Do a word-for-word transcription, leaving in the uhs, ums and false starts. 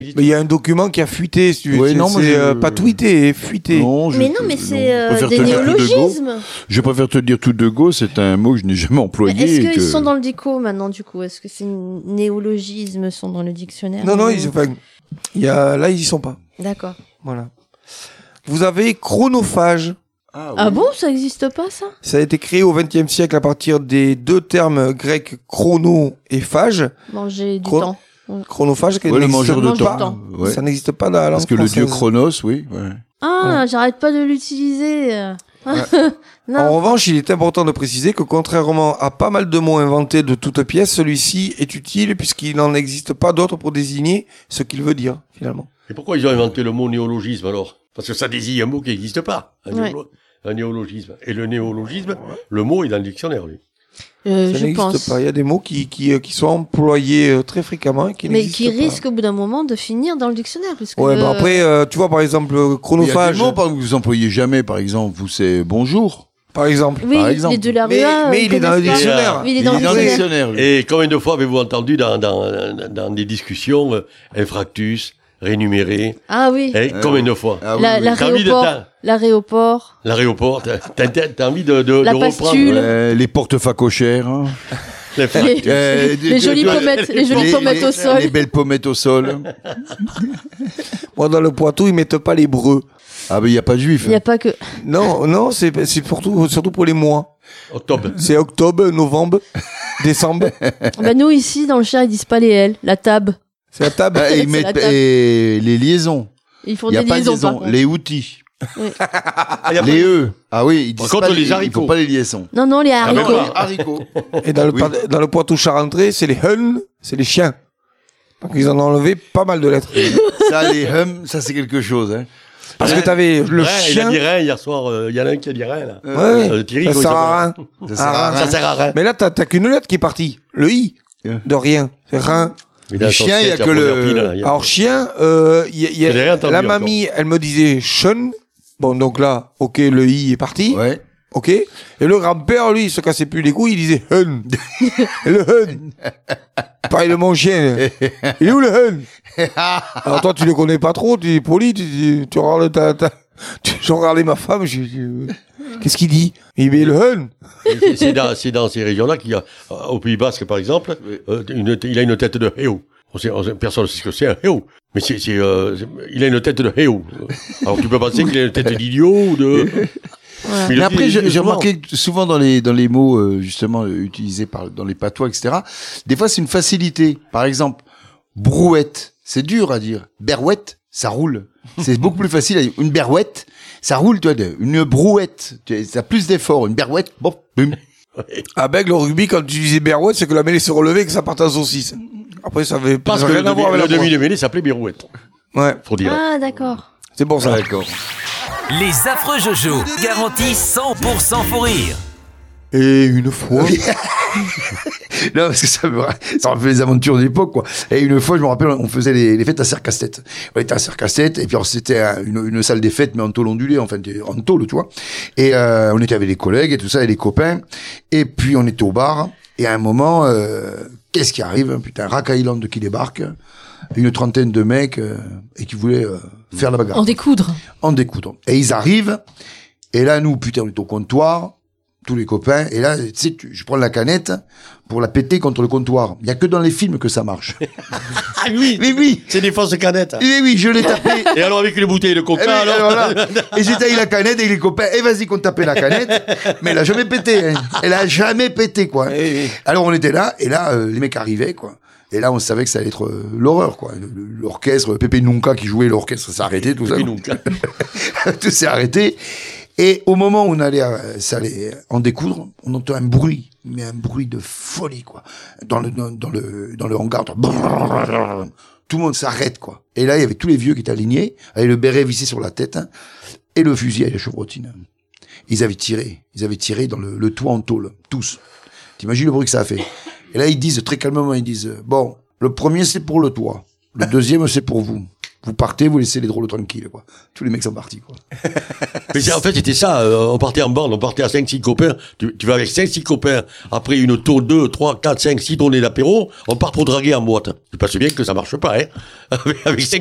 Mais il y a un document qui a fuité, si tu veux. Ouais, c'est non, moi, c'est, je- euh, pas tweeté, fuité. Non, je- Mais non, mais non. c'est euh, Je préfère des te dire tout de go. néologismes. Je préfère te dire tout de go, c'est un mot que je n'ai jamais Mais employé. Est-ce et qu'ils que... sont dans le dico maintenant, du coup? Est-ce que ces néologismes sont dans le dictionnaire? Non, non, ou- ils, enfin, il y a, là, ils y sont pas. D'accord. Voilà. Vous avez chronophage. Ah, oui. Ah bon, ça existe pas, ça? Ça a été créé au vingtième siècle à partir des deux termes grecs chrono et phage. Manger du Chron- temps. Chronophage, qui Ouais, le n'existe mangeur de mange du temps. temps. Ouais. Ça n'existe pas dans la langue Parce que le dieu française. Chronos, oui. Ouais. Ah, j'arrête pas de l'utiliser. euh. Non. En revanche, il est important de préciser que contrairement à pas mal de mots inventés de toutes pièces, celui-ci est utile puisqu'il n'en existe pas d'autre pour désigner ce qu'il veut dire, finalement. Et pourquoi ils ont inventé le mot néologisme alors? Parce que ça désigne un mot qui n'existe pas. Un, Ouais. néolo- un néologisme. Et le néologisme, le mot est dans le dictionnaire, lui. Euh, Ça je n'existe pense. pas. Il y a des mots qui, qui, euh, qui sont employés euh, très fréquemment et qui Mais n'existent qui pas. risque au bout d'un moment de finir dans le dictionnaire. Puisque Ouais, le- bah après, euh, tu vois, par exemple, euh, Il y a chronophage, des mots par exemple, que vous employez jamais, par exemple, vous c'est bonjour. par exemple. Oui, par exemple. les de la Mais- Rua, mais euh, il est dans le connaissent pas. dictionnaire. Oui, il est dans le dictionnaire. dictionnaire. lui. Et combien de fois avez-vous entendu dans, dans, dans des discussions euh, infractus, rémunéré Ah oui. eh, Combien de fois Ah oui, La- oui. T'as envie de L'aéroport. temps. L'aéroport. L'aéroport, t'as, t'as- t'as envie de, de, La de reprendre pastule. Ouais, les porte-facochères. Hein. les Les, fractures. Euh, les jolies pommettes, les jolies les- pommettes les- au sol. Les belles pommettes au sol. Moi, dans le Poitou, ils mettent pas les breux. Ah ben il y a pas de juifs. Il n'y a pas que. Non, non, c'est c'est surtout, surtout pour les mois. Octobre. C'est octobre, novembre, décembre. Bah, nous, ici, dans le Cher, ils disent pas les L, la table. C'est la table. Ah, et ils C'est mettent la table. et les liaisons. Ils font Il y a des pas de liaisons, par liaison, contre. les outils. Oui. Ah, y a pas- Les E. Ah oui, ils disent Par contre, pas les Ils haricots. font pas les liaisons. Non, non, les Ah, mais haricots. voilà. Haricots. Et dans le, Oui. pa- dans le Poitou charentais, c'est les hun, c'est les chiens. Donc ils en ont enlevé pas mal de lettres. Ça, les hum, ça c'est quelque chose. Hein. Parce que t'avais le Ouais, il a chien. dit rien hier soir. Il y en a un qui a dit rien, là. Ouais, ouais. Euh, Thierry, Ça comment il sert à s'appelle rien. Ça sert à Ah, rien. Ça sert à rien. Mais là, t'as t'as qu'une lettre qui est partie. Le i. Yeah. De rien. C'est rien. Il a Les son chiens, il y a sketch que à le- première pile, là, il y a- Alors, chien, euh, y a- y a- Je l'ai rien entendu la encore. mamie, elle me disait chun. Bon, donc là, ok, le i est parti. Ouais. Ok. Et le grand-père, lui, il se cassait plus les couilles, il disait hun. Et le hun. Pareil, le mon chien. Il est où le hun? Alors toi, tu le connais pas trop, tu es poli, tu, tu, tu regardes ta, ta, tu, je regardais ma femme, je dis, euh, qu'est-ce qu'il dit? Il dit, le hun. C'est- C'est dans, c'est dans ces régions-là qu'il y a, euh, au Pays Basque, par exemple, euh, une, il a une tête de héo. On sait, on sait- personne ne sait ce que c'est un héo. Mais c'est, c'est, euh, c'est- il a une tête de héo. Alors tu peux penser qu'il a une tête d'idiot ou de... Voilà. Mais Mais après, j'ai j'ai souvent. remarqué que souvent dans les dans les mots euh, justement euh, utilisés par dans les patois, et cetera. Des fois, c'est une facilité. Par exemple, brouette, c'est dur à dire. Berouette, ça roule. C'est beaucoup plus facile à dire. Une berouette, ça roule. Tu vois, une brouette, tu as- ça a plus d'effort. Une berouette, bon, boum. À Bègle, le rugby, quand tu disais Berouette, c'est que la mêlée se relevait et que ça partait en saucisse. Après, ça avait Parce ça que avait le, rien à voir demi, avec le la demi de mêlée s'appelait Birouette. voix. Ouais, Faut dire. Ah, d'accord. c'est pour ça. D'accord. Les affreux Jojo, garantie cent pour cent faux rire. Et une fois. Non, parce que ça me, ça me fait les aventures de l'époque, quoi. Et une fois, je me rappelle, on faisait les, les fêtes à Serre-Casse-Tête. On était à Serre-Casse-Tête, et puis alors, c'était un- une, une salle des fêtes, mais en tôle ondulée, enfin, en tôle, tu vois. Et euh, on était avec les collègues et tout ça, et les copains. Et puis, on était au bar, et à un moment, euh, qu'est-ce qui arrive? Putain, Rack Island qui débarque, une trentaine de mecs, euh, et qui voulaient euh, faire la bagarre. En découdre. En découdre. Et ils arrivent, et là, nous, putain, on est au comptoir, tous les copains, et là, tu sais, tu- je prends la canette pour la péter contre le comptoir. Il y a que dans les films que ça marche. Ah oui, Mais oui, c'est des fausses canettes. oui, oui, je l'ai tapé. Et alors avec une bouteille de Eh coca, oui, alors voilà. Et j'ai taillé la canette avec les copains. Et vas-y qu'on tapait la canette. Mais elle a jamais pété. Hein. Elle a jamais pété, quoi. Eh oui. Alors on était là, et là, euh, les mecs arrivaient, quoi. Et là, on savait que ça allait être euh, l'horreur, quoi. Le- le- L'orchestre, Pépé Nunca qui jouait, l'orchestre s'est arrêté, tout ça. Et donc, Tout s'est arrêté. Et au moment où on allait, euh, ça allait en découdre, on entend un bruit, mais un bruit de folie, quoi. Dans le, dans, dans le, dans le hangar. Tout le monde s'arrête, quoi. Et là, il y avait tous les vieux qui étaient alignés, avec le béret vissé sur la tête, hein, et le fusil avec la chevrotine. Ils avaient tiré. Ils avaient tiré dans le, le toit en tôle. Tous. T'imagines le bruit que ça a fait. Et là, ils disent, très calmement, ils disent, bon, le premier, c'est pour le toit. Le deuxième, c'est pour vous. vous partez, vous laissez les drôles tranquilles, quoi. Tous les mecs sont partis, quoi. Mais c'est- en fait, c'était ça. euh, on partait en bande, on partait à cinq six copains. Tu, tu vas avec cinq six copains. Après une tour, deux, trois, quatre, cinq, six tournées d'apéro, on part pour draguer en boîte. Tu penses bien que ça marche pas, hein. Avec, avec cinq